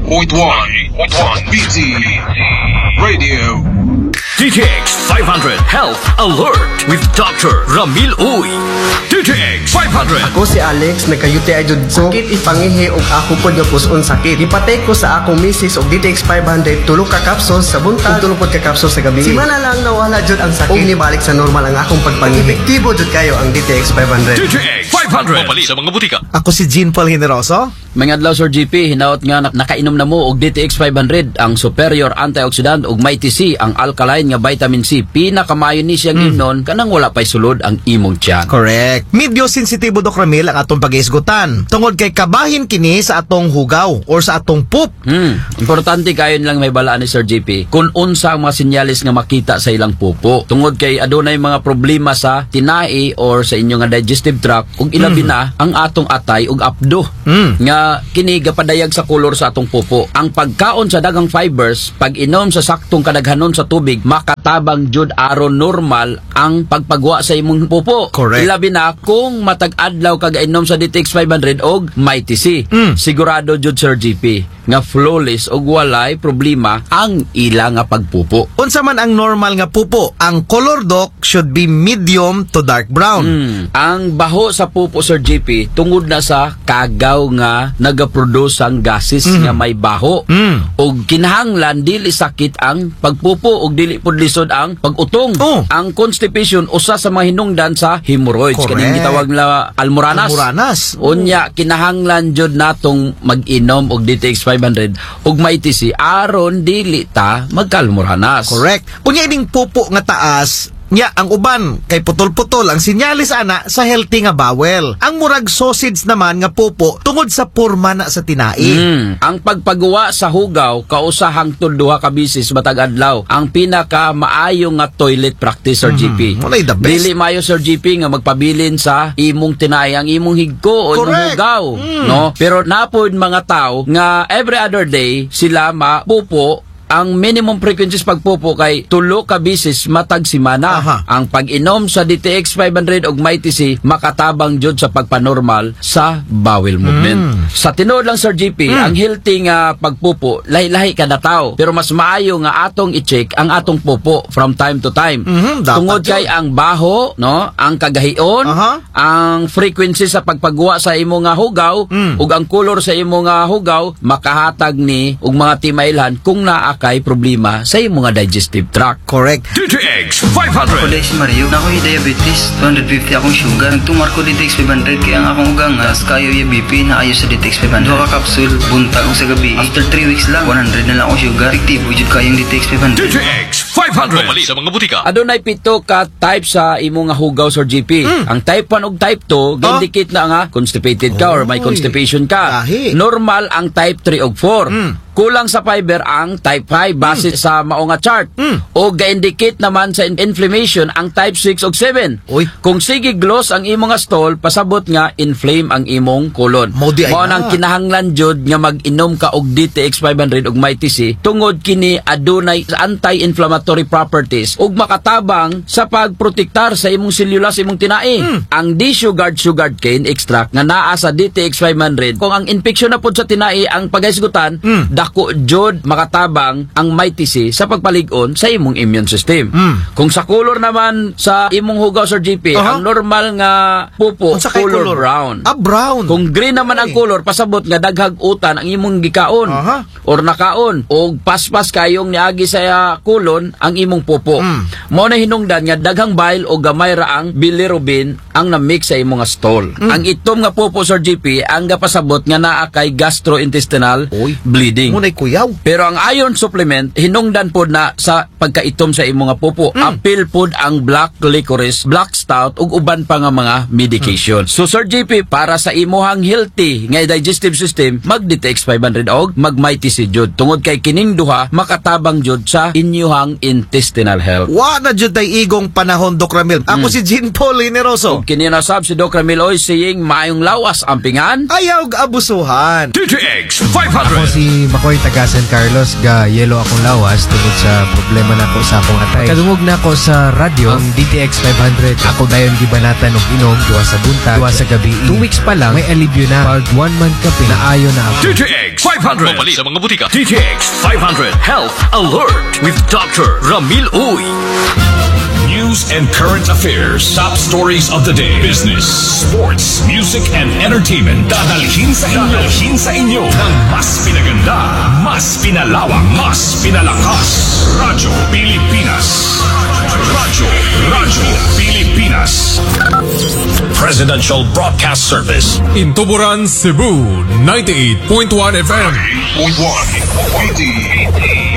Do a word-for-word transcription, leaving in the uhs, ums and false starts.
point one B T Radio. D T X five hundred Health Alert with Doctor Ramil Uy. D T X five hundred. Ako si Alex, nagka-U T I jud ko. Sakit ipangihi og ako pod nga puson sakit. Ipatay ko sa akong misis og D T X five hundred tulo ka capsules sa buntag, tulo pod ka capsules sa gabi. Simana lang nawala jud ang sakit. Og nibalik sa normal ang akong pagpangihi. Epektibo jud kayo ang D T X five hundred. D T X five hundred. Mapali sa mga butika. Ako si Jean Paul Generoso. Mga adlaw Sir G P, hinaot nga na, nakainom na mo og D T X five hundred, ang superior antioxidant ug may T C, ang alkaline nga vitamin C. Pinakamayo ni siyang mm. imnon kanang wala pay sulod ang imong tiyan. Correct. Medyo sensitibo Doc Ramil ang atong pag-iisgutan. Tungod kay kabahin kini sa atong hugaw or sa atong poop. Hmm. Importante kayo lang may balaan ni Sir G P kung unsa ang mga sinyalis nga makita sa ilang pupo. Tungod kay adunay mga problema sa tinai or sa inyong digestive tract ug ilabi mm. na ang atong atay ug apdo. Mm. Nga kini gapadayag sa kolor sa atong pupo. Ang pagkaon sa daghang fibers, pag inom sa saktong kadaghanon sa tubig, makatabang jud aron normal ang pagpagwa sa imong pupo. Correct. Ilabi na kung matag adlaw kag inom sa D T X five hundred og may T C. Mm. Sigurado jud Sir G P nga flawless og walay problema ang ila nga pagpupo. Unsa man ang normal nga pupo, ang color Doc should be medium to dark brown. Mm. Ang baho sa pupo Sir G P tungod na sa kagaw nga nagaproduce ang gases mm. nga may baho. Mm. Og kinahanglan dili sakit ang pagpupo og dili pud lisod ang pag-utong. Oh. Ang constipation usa sa mga hinungdan sa hemorrhoids kaning gitawag na almoranas. Almoranas. Unya kinahanglan jud natong mag-inom og D T X five hundred ug may T C aron dili ta magkalmoranas. Correct. Unya ining pupo nga taas, nya ang uban kay putol-putol ang sinyalis ana sa healthy nga bowel. Ang murag sausage naman nga pupo tungod sa porma na sa tinai. Mm. Ang pagpagawa sa hugaw kausa hangtod duha ka bisis matag adlaw ang pinaka maayo nga toilet practice Sir G P. Mm. Walay the best. Dili maayo Sir G P nga magpabilin sa imong tinai ang imong higko o imong hugaw, mm. no? Pero napod mga tao nga every other day sila mapupo. Ang minimum frequencies pagpupo kay tulo ka bisis matag simana. Aha. Ang pag-inom sa D T X five hundred og may T C makatabang jud sa pagpanormal sa bowel movement. Mm. Sa tinuod lang Sir G P, mm. ang healthy nga pagpupo lahi-lahi kada tawo, pero mas maayo nga atong i-check ang atong pupo from time to time. Mm-hmm, tungod kay ang baho, no, ang kagahion, uh-huh. ang frequency sa pagpagawa sa imo nga hugaw mm. ug ang color sa imo nga hugaw makahatag ni og mga timailhan kung naa kay problema sa imong nga digestive tract. Correct. D T X five hundred. Ako si Mario, na ako'y diabetes, two hundred fifty akong sugar. Nagtumar ko D T X five hundred kaya ang akong ugang as kayo yung B P na ayo sa D T X five hundred. Duha ka kapsul, buntag sa gabi. After three weeks lang, one hundred na lang akong sugar. Efektibo jud kayong D T X five hundred. D T X five hundred. Mapali sa mga butika. Adunay pito ka type sa imong nga hugaw Sir G P. Mm. Ang type one ug type two, indicate na nga constipated ka or may constipation ka. Ahi. Normal ang type three ug four. Mm. Kulang sa fiber ang type five base mm. sa mao nga chart. Mm. O ga-indicate naman sa inflammation ang type six ug seven. Uy. Kung sige gloss ang imong nga stool, pasabot nga inflame ang imong colon. Mao nang kinahanglan jud nga mag-inom ka og D T X five hundred ug may T C tungod kini adunay anti-inflammatory properties ug makatabang sa pagprotektar sa imong selula sa imong tinai. Mm. Ang D-sugared sugared cane extract nga naa sa D T X five hundred kung ang infection na pud sa tinai ang pagahisgutan, mm. dako jud makatabang ang may T C sa pagpalig-on sa imong immune system. Mm. Kung sa color naman sa imong hugaw Sir G P, uh-huh. ang normal nga pupo color, color brown. Ah, brown. Kung green naman okay. ang color, pasabot nga daghag utan ang imong gikaon uh-huh. or nakaon o paspas kayong niagi sa kulon ang imong pupo. Mm. Mao na hinungdan nga daghang bile o gamay ra ang bilirubin ang na-mix sa imong nga stool. Mm. Ang itom nga pupo Sir G P ang gapasabot nga naa kay gastrointestinal Oy. bleeding. Munay kuyaw. Pero ang iron supplement hinungdan pod na sa pagkaitom sa imong nga pupo. Mm. Apil pod ang black licorice, black stout ug uban pa nga mga medication. Mm. So Sir G P, para sa imuhang healthy nga digestive system, mag-D T X five hundred og mag-may T C jud. Tungod kay kining duha makatabang jud sa inyuhang intestinal health. Wa na jud tay igong panahon Doc Ramil. Ako mm. si Jean Paul Generoso. Kini nasab si Doc Ramil oy saying maayong lawas ang pingan. Ayaw abusuhan. D T X five hundred. Ako si ako'y taga San Carlos, ga yelo akong lawas tungod sa problema na ko sa akong atay. Kadungog na ko sa radyo, ang D T X five hundred. Ako dayon gibanatan og inom, duwa sa buntag, duwa sa gabi. Two weeks pa lang, may alibyo na. Pag one month ka pin, naayo na ako. D T X five hundred. Mapalit sa mga butika. D T X five hundred Health Alert with Doctor Ramil Uy. News and current affairs. Top stories of the day. Business, sports, music, and entertainment. Dadalhin sa inyo. Dadalhin sa inyo ng mas pinaganda, mas pinalawak, mas pinalakas. Radyo Pilipinas. Radyo, Radyo Pilipinas. Presidential Broadcast Service. In Tuburan, Cebu, ninety-eight point one F M. ninety-eight point one.